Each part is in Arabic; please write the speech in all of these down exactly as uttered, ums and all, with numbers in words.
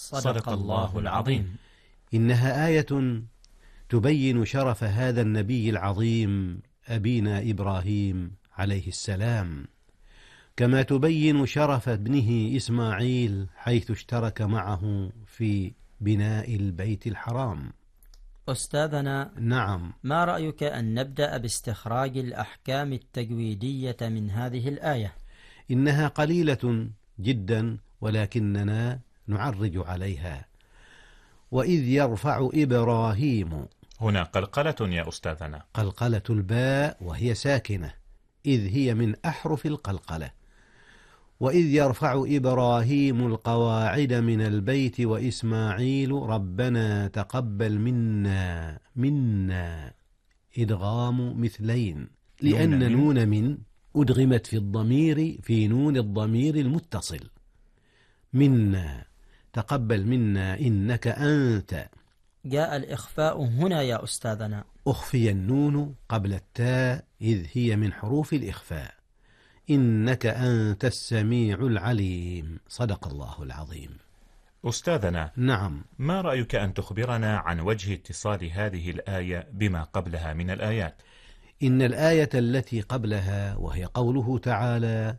صدق الله العظيم. إنها آية تبين شرف هذا النبي العظيم أبينا إبراهيم عليه السلام، كما تبين شرف ابنه إسماعيل حيث اشترك معه في بناء البيت الحرام. أستاذنا، نعم، ما رأيك أن نبدأ باستخراج الأحكام التجويدية من هذه الآية؟ إنها قليلة جدا ولكننا نعرج عليها. وإذ يرفع إبراهيم، هنا قلقلة يا أستاذنا. قلقلة الباء وهي ساكنة، إذ هي من أحرف القلقلة. وإذ يرفع إبراهيم القواعد من البيت وإسماعيل ربنا تقبل منا منا إدغام مثلين، لأن نون, نون من أدغمت في الضمير في نون الضمير المتصل. منا تقبل منا إنك أنت. جاء الإخفاء هنا يا أستاذنا. أخفي النون قبل التاء إذ هي من حروف الإخفاء. إنك أنت السميع العليم. صدق الله العظيم. أستاذنا، نعم، ما رأيك أن تخبرنا عن وجه اتصال هذه الآية بما قبلها من الآيات؟ إن الآية التي قبلها وهي قوله تعالى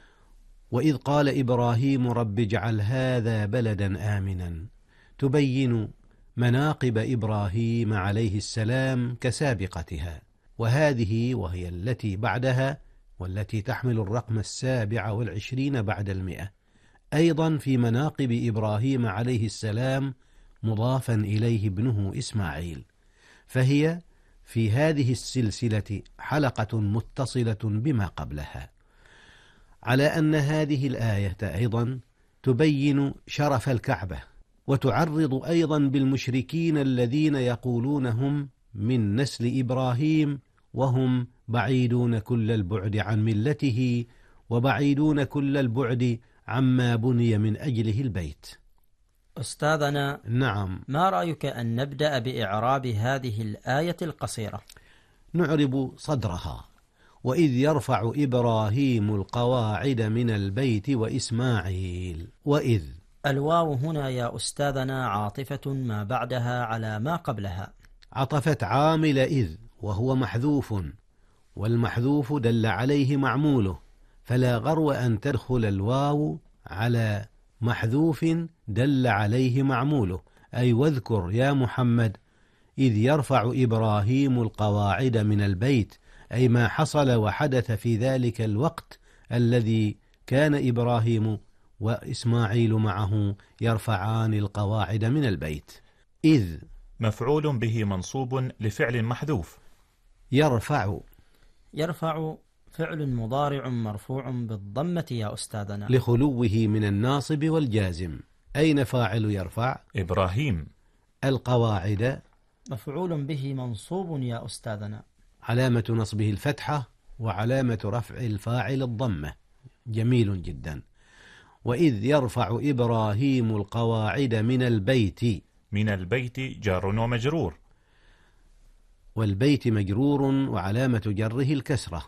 وإذ قال إبراهيم رب اجعل هذا بلدا آمنا، تبين مناقب إبراهيم عليه السلام كسابقتها، وهذه وهي التي بعدها والتي تحمل الرقم السابع والعشرين بعد المئة أيضا في مناقب إبراهيم عليه السلام مضافا إليه ابنه إسماعيل، فهي في هذه السلسلة حلقة متصلة بما قبلها، على أن هذه الآية أيضا تبين شرف الكعبة، وتعرض أيضا بالمشركين الذين يقولون هم من نسل إبراهيم وهم بعيدون كل البعد عن ملته وبعيدون كل البعد عما بني من أجله البيت. أستاذنا، نعم، ما رأيك أن نبدأ بإعراب هذه الآية القصيرة؟ نعرب صدرها. وإذ يرفع إبراهيم القواعد من البيت وإسماعيل. وإذ، الواو هنا يا أستاذنا عاطفة ما بعدها على ما قبلها، عطفت عامل إذ وهو محذوف، والمحذوف دل عليه معموله، فلا غرو أن تدخل الواو على محذوف دل عليه معموله، أي واذكر يا محمد إذ يرفع إبراهيم القواعد من البيت، أي ما حصل وحدث في ذلك الوقت الذي كان إبراهيم وإسماعيل معه يرفعان القواعد من البيت. إذ مفعول به منصوب لفعل محذوف. يرفع، يرفع فعل مضارع مرفوع بالضمة يا أستاذنا لخلوه من الناصب والجازم. أين فاعل يرفع؟ إبراهيم. القواعد مفعول به منصوب يا أستاذنا، علامة نصبه الفتحة وعلامة رفع الفاعل الضمة. جميل جدا. وإذ يرفع إبراهيم القواعد من البيت. من البيت جار ومجرور، والبيت مجرور وعلامة جره الكسرة.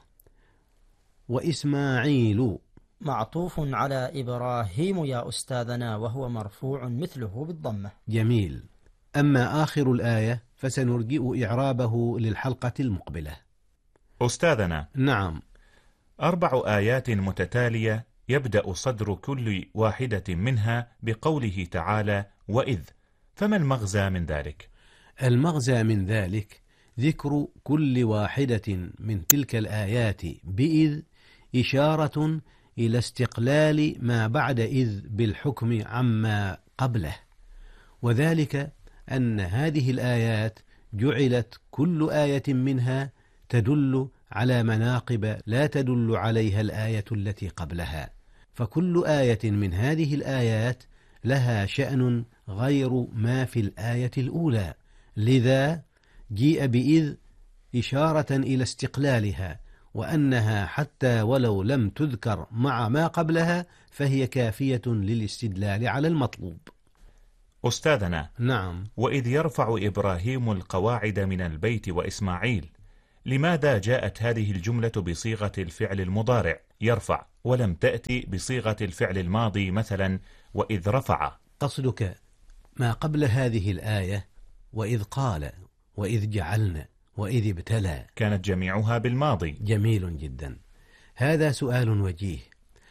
وإسماعيل معطوف على إبراهيم يا أستاذنا وهو مرفوع مثله بالضمة. جميل. أما آخر الآية فسنرجئ إعرابه للحلقة المقبلة. أستاذنا، نعم، أربع آيات متتالية يبدأ صدر كل واحدة منها بقوله تعالى وإذ، فما المغزى من ذلك؟ المغزى من ذلك ذكر كل واحدة من تلك الآيات بإذ إشارة إلى استقلال ما بعد إذ بالحكم عما قبله، وذلك أن هذه الآيات جعلت كل آية منها تدل على مناقب لا تدل عليها الآية التي قبلها، فكل آية من هذه الآيات لها شأن غير ما في الآية الأولى، لذا جيء بإذ إشارة إلى استقلالها، وأنها حتى ولو لم تذكر مع ما قبلها فهي كافية للاستدلال على المطلوب. أستاذنا، نعم، وإذ يرفع إبراهيم القواعد من البيت وإسماعيل، لماذا جاءت هذه الجملة بصيغة الفعل المضارع يرفع ولم تأتي بصيغة الفعل الماضي مثلا وإذ رفع؟ قصدك ما قبل هذه الآية وإذ قال وإذ جعلنا وإذ ابتلى كانت جميعها بالماضي. جميل جدا. هذا سؤال وجيه.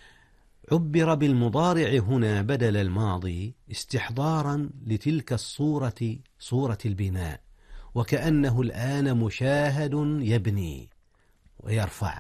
عبر بالمضارع هنا بدل الماضي استحضارا لتلك الصورة، صورة البناء، وكأنه الآن مشاهد يبني ويرفع،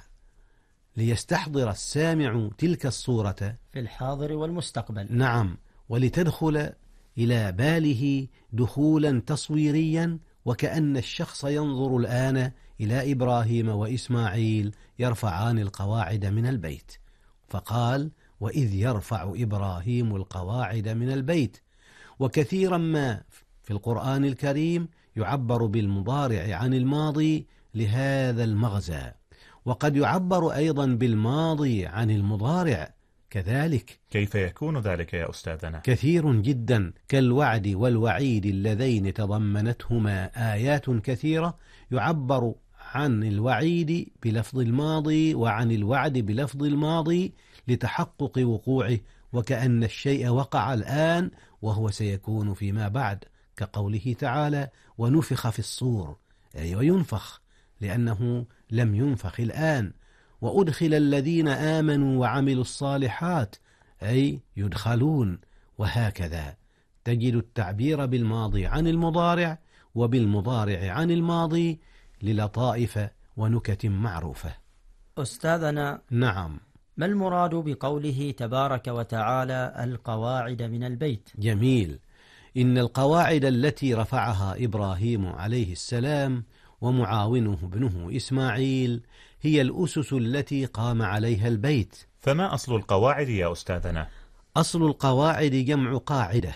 ليستحضر السامع تلك الصورة في الحاضر والمستقبل. نعم، ولتدخل إلى باله دخولا تصويريا، وكأن الشخص ينظر الآن إلى إبراهيم وإسماعيل يرفعان القواعد من البيت، فقال وإذ يرفع إبراهيم القواعد من البيت. وكثيرا ما في القرآن الكريم يعبر بالمضارع عن الماضي لهذا المغزى، وقد يعبر أيضا بالماضي عن المضارع كذلك. كيف يكون ذلك يا أستاذنا؟ كثير جدا، كالوعد والوعيد اللذين تضمنتهما آيات كثيرة يعبر عن الوعيد بلفظ الماضي وعن الوعد بلفظ الماضي لتحقق وقوعه، وكأن الشيء وقع الآن وهو سيكون فيما بعد، كقوله تعالى ونفخ في الصور، أي وينفخ، لأنه لم ينفخ الآن. وأدخل الذين آمنوا وعملوا الصالحات، أي يدخلون. وهكذا تجد التعبير بالماضي عن المضارع وبالمضارع عن الماضي للطائف ونكت معروفة. أستاذنا، نعم، ما المراد بقوله تبارك وتعالى القواعد من البيت؟ جميل. إن القواعد التي رفعها إبراهيم عليه السلام ومعاونه ابنه إسماعيل هي الأسس التي قام عليها البيت. فما أصل القواعد يا أستاذنا؟ أصل القواعد جمع قاعدة،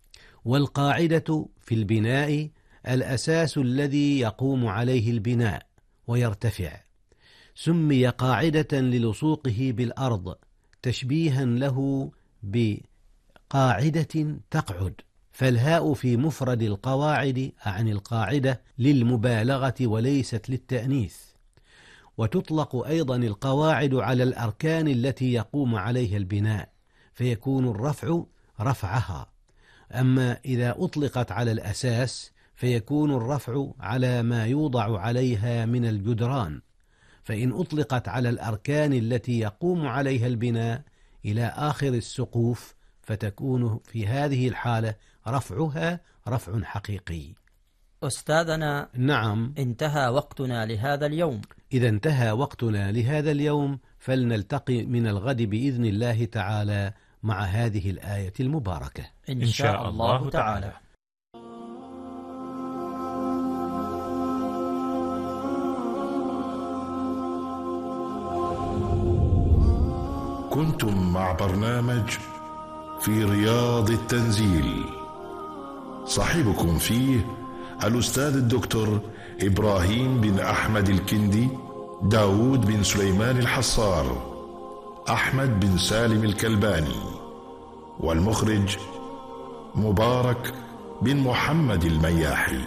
والقاعدة في البناء الأساس الذي يقوم عليه البناء ويرتفع، سمي قاعدة للصوقه بالأرض تشبيها له بقاعدة تقعد، فالهاء في مفرد القواعد عن القاعدة للمبالغة وليست للتأنيث. وتطلق أيضا القواعد على الأركان التي يقوم عليها البناء، فيكون الرفع رفعها. أما إذا أطلقت على الأساس فيكون الرفع على ما يوضع عليها من الجدران، فإن أطلقت على الأركان التي يقوم عليها البناء إلى آخر السقوف فتكون في هذه الحالة رفعها رفع حقيقي. أستاذنا، نعم، انتهى وقتنا لهذا اليوم. إذا انتهى وقتنا لهذا اليوم فلنلتقي من الغد بإذن الله تعالى مع هذه الآية المباركة إن شاء الله تعالى. كنتم مع برنامج في رياض التنزيل، صاحبكم فيه الأستاذ الدكتور إبراهيم بن أحمد الكندي، داود بن سليمان الحصار، أحمد بن سالم الكلباني، والمخرج مبارك بن محمد المياحي.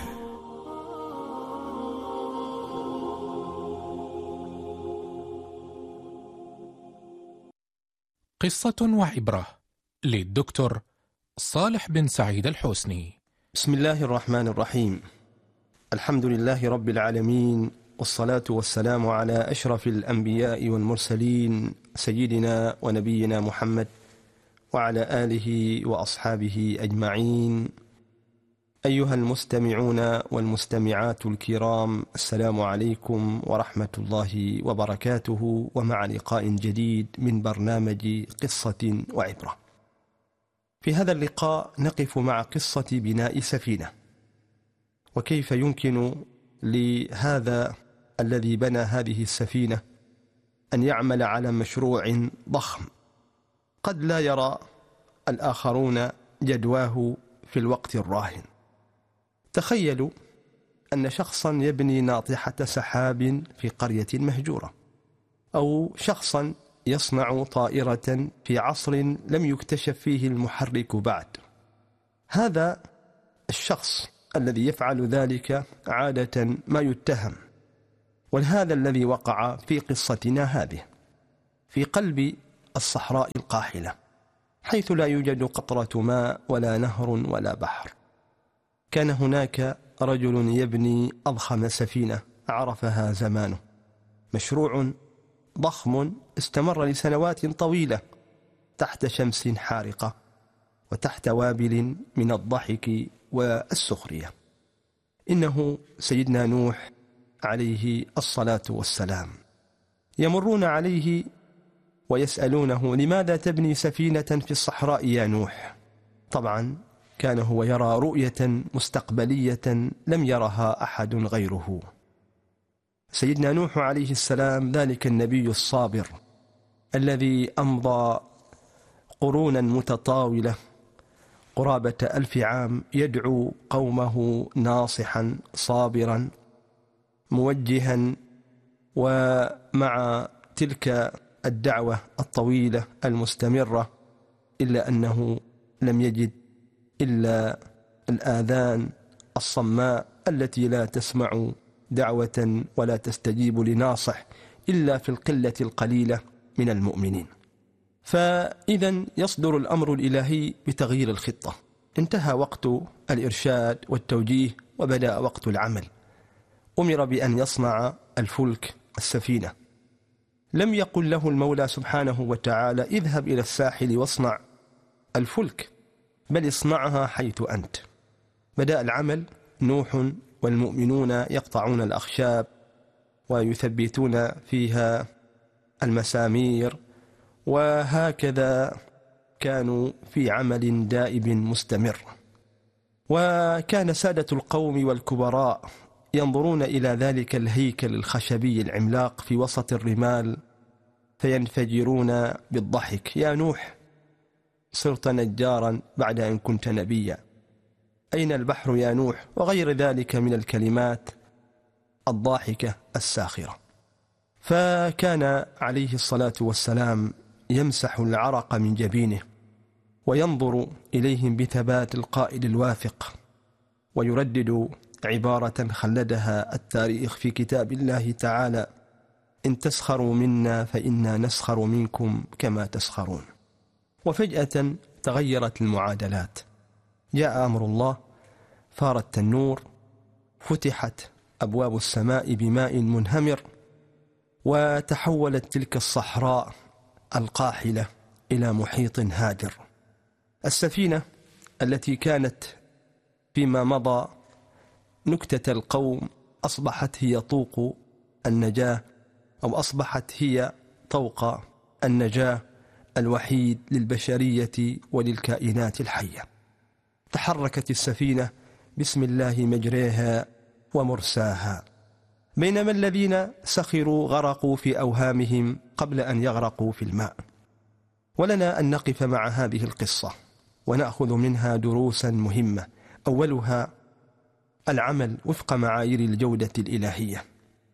قصة وعبرة للدكتور صالح بن سعيد الحسني. بسم الله الرحمن الرحيم. الحمد لله رب العالمين، والصلاة والسلام على أشرف الأنبياء والمرسلين سيدنا ونبينا محمد وعلى آله وأصحابه أجمعين. أيها المستمعون والمستمعات الكرام، السلام عليكم ورحمة الله وبركاته، ومع لقاء جديد من برنامج قصة وعبرة. في هذا اللقاء نقف مع قصة بناء سفينة، وكيف يمكن لهذا الذي بنى هذه السفينة أن يعمل على مشروع ضخم قد لا يرى الآخرون جدواه في الوقت الراهن. تخيلوا أن شخصا يبني ناطحة سحاب في قرية مهجورة، أو شخصا يصنع طائرة في عصر لم يكتشف فيه المحرك بعد. هذا الشخص الذي يفعل ذلك عادة ما يتهم، وهذا الذي وقع في قصتنا هذه في قلب الصحراء القاحلة، حيث لا يوجد قطرة ماء ولا نهر ولا بحر. كان هناك رجل يبني أضخم سفينة عرفها زمانه، مشروع ضخم استمر لسنوات طويلة تحت شمس حارقة وتحت وابل من الضحك والسخرية. إنه سيدنا نوح عليه الصلاة والسلام. يمرون عليه ويسألونه: لماذا تبني سفينة في الصحراء يا نوح؟ طبعا كان هو يرى رؤية مستقبلية لم يرها أحد غيره. سيدنا نوح عليه السلام ذلك النبي الصابر الذي أمضى قرونا متطاولة قرابة ألف عام يدعو قومه ناصحا صابرا موجها، ومع تلك الدعوة الطويلة المستمرة إلا أنه لم يجد إلا الآذان الصماء التي لا تسمع دعوة ولا تستجيب لناصح إلا في القلة القليلة من المؤمنين. فإذا يصدر الأمر الإلهي بتغيير الخطة. انتهى وقت الإرشاد والتوجيه وبدأ وقت العمل. أمر بأن يصنع الفلك السفينة. لم يقل له المولى سبحانه وتعالى: اذهب إلى الساحل واصنع الفلك، بل اصنعها حيث أنت. بدأ العمل. نوح والمؤمنون يقطعون الأخشاب ويثبتون فيها المسامير، وهكذا كانوا في عمل دائب مستمر. وكان سادة القوم والكبراء ينظرون إلى ذلك الهيكل الخشبي العملاق في وسط الرمال فينفجرون بالضحك: يا نوح، صرت نجارا بعد أن كنت نبيا، أين البحر يا نوح؟ وغير ذلك من الكلمات الضاحكة الساخرة. فكان عليه الصلاة والسلام يمسح العرق من جبينه وينظر إليهم بثبات القائد الواثق، ويردد عبارة خلدها التاريخ في كتاب الله تعالى: إن تسخروا منا فإنا نسخر منكم كما تسخرون. وفجأة تغيرت المعادلات. جاء أمر الله، فار التنور، فتحت أبواب السماء بماء منهمر، وتحولت تلك الصحراء القاحلة إلى محيط هادر. السفينة التي كانت فيما مضى نكتة القوم أصبحت هي طوق النجاة، أو أصبحت هي طوق النجاة الوحيد للبشرية وللكائنات الحية. تحركت السفينة بسم الله مجريها ومرساها، بينما الذين سخروا غرقوا في أوهامهم قبل أن يغرقوا في الماء. ولنا أن نقف مع هذه القصة ونأخذ منها دروسا مهمة. أولها العمل وفق معايير الجودة الإلهية.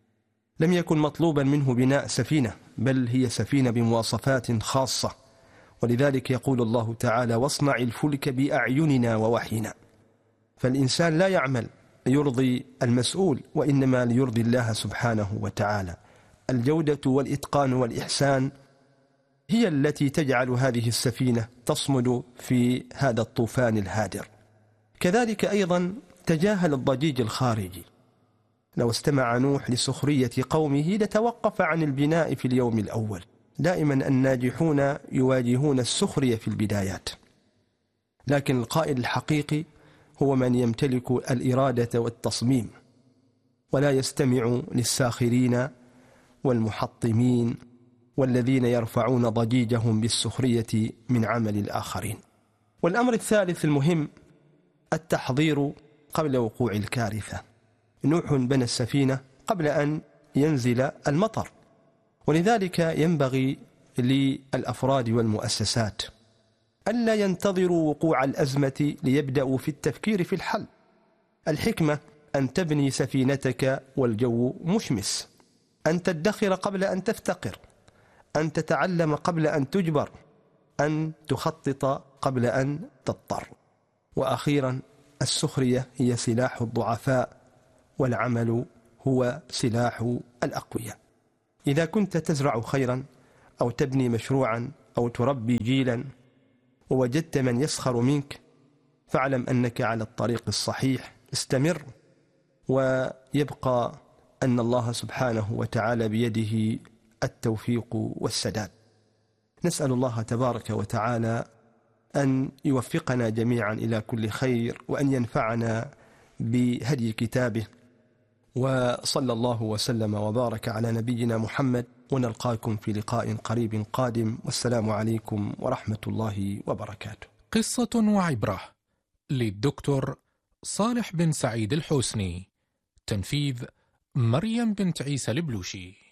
لم يكن مطلوبا منه بناء سفينة، بل هي سفينة بمواصفات خاصة، ولذلك يقول الله تعالى: واصنع الفلك بأعيننا ووحينا. فالإنسان لا يعمل يرضي المسؤول، وإنما ليرضي الله سبحانه وتعالى. الجودة والإتقان والإحسان هي التي تجعل هذه السفينة تصمد في هذا الطوفان الهادر. كذلك أيضا تجاهل الضجيج الخارجي. لو استمع نوح لسخرية قومه لتوقف عن البناء في اليوم الأول. دائما الناجحون يواجهون السخرية في البدايات، لكن القائد الحقيقي هو من يمتلك الإرادة والتصميم، ولا يستمع للساخرين والمحطمين والذين يرفعون ضجيجهم بالسخرية من عمل الآخرين. والأمر الثالث المهم التحضير قبل وقوع الكارثة. نوح بنى السفينة قبل أن ينزل المطر، ولذلك ينبغي للأفراد والمؤسسات ألا ينتظروا وقوع الأزمة ليبدأوا في التفكير في الحل. الحكمة أن تبني سفينتك والجو مشمس، أن تدخر قبل أن تفتقر، أن تتعلم قبل أن تجبر، أن تخطط قبل أن تضطر. وأخيرا السخرية هي سلاح الضعفاء، والعمل هو سلاح الأقوياء. إذا كنت تزرع خيرا أو تبني مشروعا أو تربي جيلا ووجدت من يسخر منك فاعلم أنك على الطريق الصحيح، استمر، ويبقى أن الله سبحانه وتعالى بيده التوفيق والسداد. نسأل الله تبارك وتعالى أن يوفقنا جميعا إلى كل خير، وأن ينفعنا بهدي كتابه، وصلى الله وسلم وبارك على نبينا محمد، ونلقاكم في لقاء قريب قادم، والسلام عليكم ورحمة الله وبركاته. قصة وعبرة للدكتور صالح بن سعيد الحوسني، تنفيذ مريم بنت عيسى البلوشي.